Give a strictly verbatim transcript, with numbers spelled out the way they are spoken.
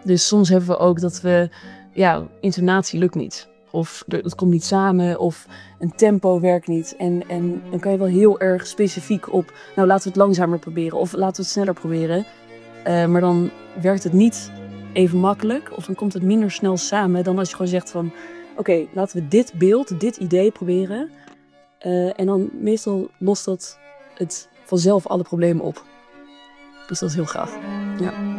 Dus soms hebben we ook dat we, ja, intonatie lukt niet. Of er, het komt niet samen, of een tempo werkt niet. En, en dan kan je wel heel erg specifiek op, nou laten we het langzamer proberen of laten we het sneller proberen. Uh, maar dan werkt het niet even makkelijk of dan komt het minder snel samen dan als je gewoon zegt van, oké, okay, laten we dit beeld, dit idee proberen. Uh, en dan meestal lost dat het vanzelf alle problemen op. Dus dat is heel gaaf. Ja.